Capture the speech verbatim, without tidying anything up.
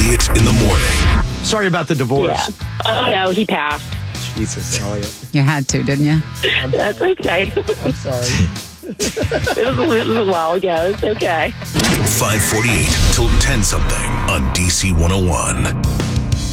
Elliott in the morning. Sorry about the divorce. Yeah. Oh, no, he passed. Jesus, Elliott. You had to, didn't you? That's okay. I'm sorry. it, was, it was a while ago. It's okay. five forty-eight till ten something on D C one oh one.